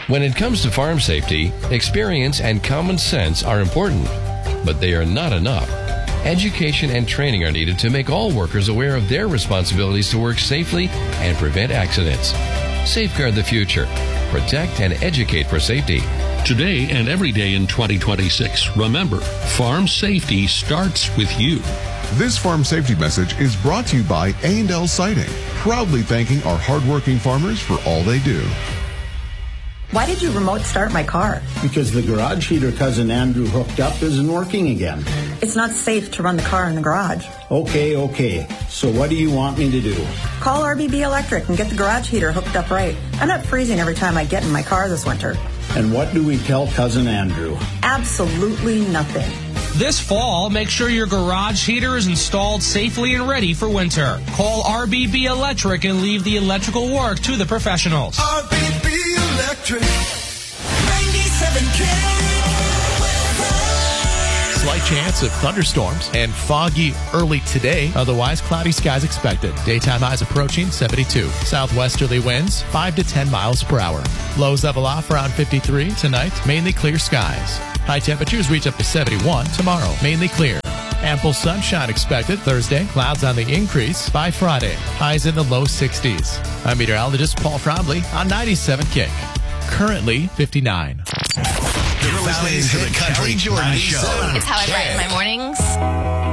When it comes to farm safety, experience and common sense are important, but they are not enough. Education and training are needed to make all workers aware of their responsibilities to work safely and prevent accidents. Safeguard the future. Protect and educate for safety. Today and every day in 2026, remember, farm safety starts with you. This farm safety message is brought to you by A&L Siding, proudly thanking our hardworking farmers for all they do. Why did you remote start my car? Because the garage heater Cousin Andrew hooked up isn't working again. It's not safe to run the car in the garage. Okay. So what do you want me to do? Call RBB Electric and get the garage heater hooked up right. I'm not freezing every time I get in my car this winter. And what do we tell Cousin Andrew? Absolutely nothing. This fall, make sure your garage heater is installed safely and ready for winter. Call RBB Electric and leave the electrical work to the professionals. RBB Electric, 97K. Slight chance of thunderstorms and foggy early today. Otherwise, cloudy skies expected. Daytime highs approaching 72. Southwesterly winds 5 to 10 miles per hour. Lows level off around 53 tonight. Mainly clear skies. High temperatures reach up to 71 tomorrow. Mainly clear. Ample sunshine expected Thursday. Clouds on the increase by Friday. Highs in the low 60s. I'm meteorologist Paul Frombley on 97 Kick. Currently 59. You're listening to the Country Jordan Show. It's how I brighten my mornings.